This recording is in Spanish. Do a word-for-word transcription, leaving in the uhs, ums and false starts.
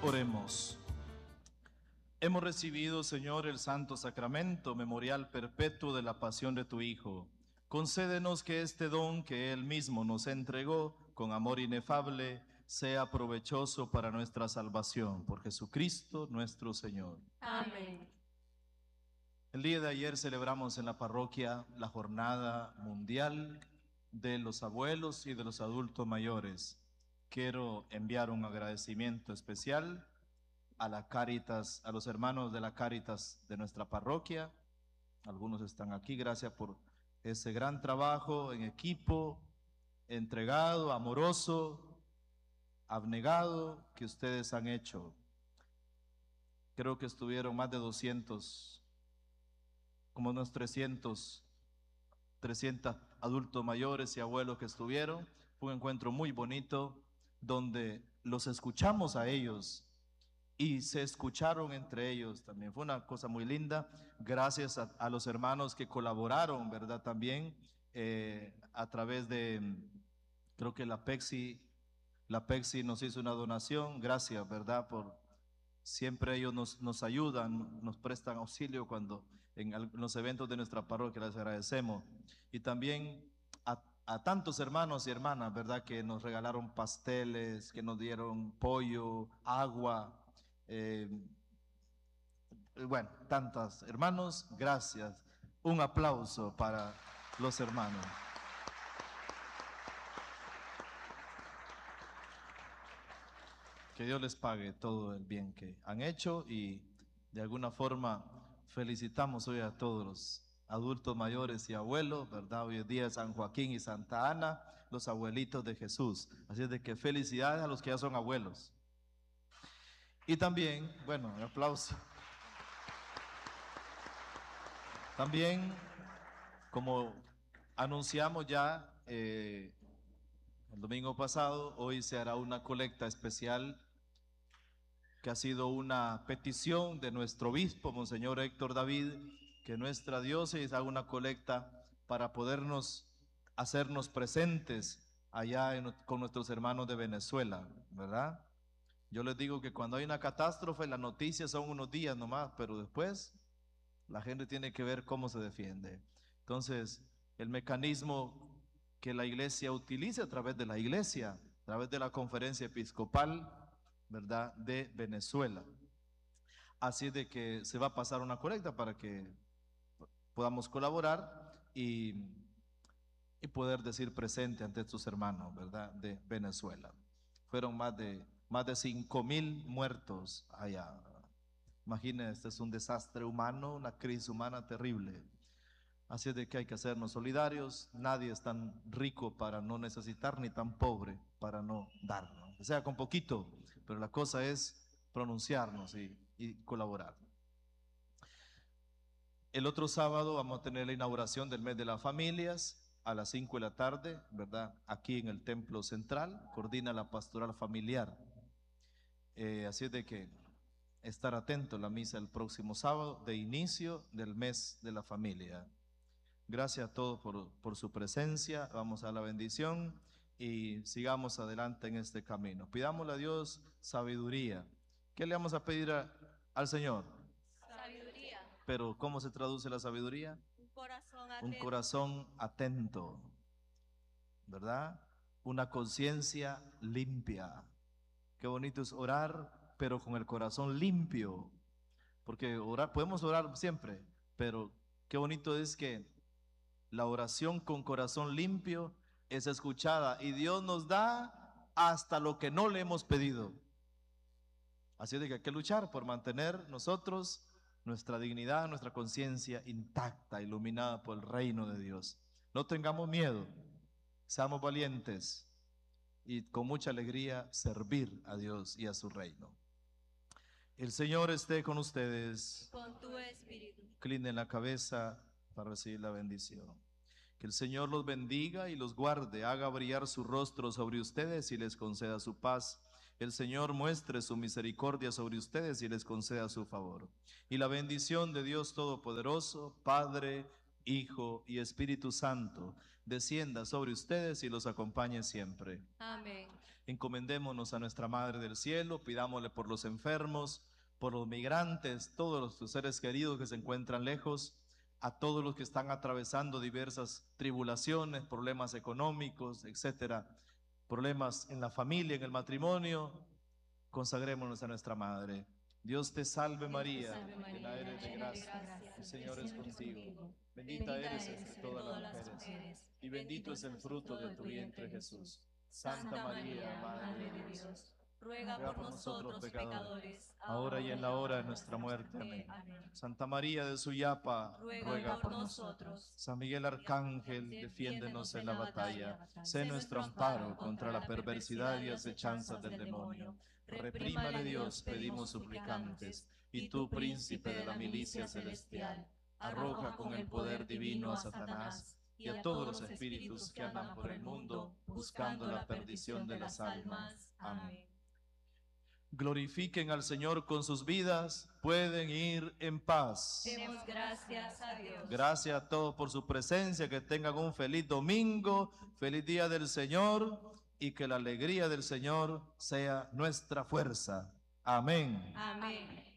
Oremos. Hemos recibido, Señor, el santo sacramento, memorial perpetuo de la pasión de tu Hijo. Concédenos que este don que Él mismo nos entregó con amor inefable sea provechoso para nuestra salvación. Por Jesucristo nuestro Señor. Amén. El día de ayer celebramos en la parroquia la Jornada Mundial de los Abuelos y de los Adultos Mayores. Quiero enviar un agradecimiento especial a la Cáritas, a los hermanos de la Cáritas de nuestra parroquia. Algunos están aquí, gracias por ese gran trabajo en equipo, entregado, amoroso, abnegado que ustedes han hecho. Creo que estuvieron más de doscientos, como unos trescientos, trescientos adultos mayores y abuelos que estuvieron. Fue un encuentro muy bonito donde los escuchamos a ellos y se escucharon entre ellos también. Fue una cosa muy linda. Gracias a, a los hermanos que colaboraron, ¿verdad? También eh, a través de, creo que la Pexi, la Pexi nos hizo una donación. Gracias, ¿verdad? Por siempre ellos nos, nos ayudan, nos prestan auxilio cuando en, en los eventos de nuestra parroquia. Les agradecemos. Y también a, a tantos hermanos y hermanas, ¿verdad? Que nos regalaron pasteles, que nos dieron pollo, agua. Eh, bueno, tantos hermanos, gracias. Un aplauso para los hermanos. Que Dios les pague todo el bien que han hecho y de alguna forma felicitamos hoy a todos los adultos mayores y abuelos, ¿verdad? Hoy es día de San Joaquín y Santa Ana, los abuelitos de Jesús. Así es de que felicidades a los que ya son abuelos. Y también, bueno, un aplauso. También, como anunciamos ya eh, el domingo pasado, hoy se hará una colecta especial que ha sido una petición de nuestro obispo, Monseñor Héctor David, que nuestra diócesis haga una colecta para podernos hacernos presentes allá en, con nuestros hermanos de Venezuela, ¿verdad? Yo les digo que cuando hay una catástrofe, las noticias son unos días nomás, pero después la gente tiene que ver cómo se defiende. Entonces, el mecanismo que la iglesia utilice a través de la iglesia, a través de la conferencia episcopal, ¿verdad?, de Venezuela. Así de que se va a pasar una colecta para que podamos colaborar y, y poder decir presente ante estos hermanos, ¿verdad?, de Venezuela. Fueron más de, más de cinco mil muertos allá. Imagínense, este es un desastre humano, una crisis humana terrible. Así es de que hay que hacernos solidarios. Nadie es tan rico para no necesitar, ni tan pobre para no darnos. O sea, con poquito, pero la cosa es pronunciarnos y, y colaborar. El otro sábado vamos a tener la inauguración del mes de las familias a las cinco de la tarde, ¿verdad? Aquí en el Templo Central, coordina la pastoral familiar. Eh, así es de que estar atento a la misa el próximo sábado de inicio del mes de la familia. Gracias a todos por, por su presencia. Vamos a la bendición y sigamos adelante en este camino. Pidámosle a Dios sabiduría. ¿Qué le vamos a pedir a, al Señor? Sabiduría. Pero ¿cómo se traduce la sabiduría? Un corazón atento. Un corazón atento, ¿verdad? Una conciencia limpia. Qué bonito es orar, pero con el corazón limpio. Porque orar, podemos orar siempre, pero qué bonito es que la oración con corazón limpio es escuchada y Dios nos da hasta lo que no le hemos pedido. Así es de que hay que luchar por mantener nosotros nuestra dignidad, nuestra conciencia intacta, iluminada por el reino de Dios. No tengamos miedo, seamos valientes y con mucha alegría servir a Dios y a su reino. El Señor esté con ustedes. Con tu espíritu. Inclinen la cabeza para recibir la bendición. Que el Señor los bendiga y los guarde, haga brillar su rostro sobre ustedes y les conceda su paz. El Señor muestre su misericordia sobre ustedes y les conceda su favor. Y la bendición de Dios Todopoderoso, Padre, Hijo y Espíritu Santo, descienda sobre ustedes y los acompañe siempre. Amén. Encomendémonos a nuestra Madre del Cielo, pidámosle por los enfermos, por los migrantes, todos los seres queridos que se encuentran lejos, a todos los que están atravesando diversas tribulaciones, problemas económicos, etcétera, problemas en la familia, en el matrimonio. Consagrémonos a nuestra Madre. Dios te salve María, llena eres de gracia, el Señor es contigo. Bendita eres entre todas las mujeres, y bendito es el fruto de tu vientre Jesús. Santa María, Madre de Dios, ruega por nosotros pecadores, ahora y en la hora de nuestra muerte. Amén. Santa María de Suyapa, ruega por nosotros. San Miguel Arcángel, defiéndenos en la batalla. Sé nuestro amparo contra la perversidad y acechanzas del demonio. Reprímale Dios, pedimos suplicantes. Y tú, príncipe de la milicia celestial, arroja con el poder divino a Satanás y a todos los espíritus que andan por el mundo buscando la perdición de las almas. Amén. Glorifiquen al Señor con sus vidas, pueden ir en paz. Demos gracias a Dios. Gracias a todos por su presencia, que tengan un feliz domingo, feliz día del Señor, y que la alegría del Señor sea nuestra fuerza. Amén. Amén.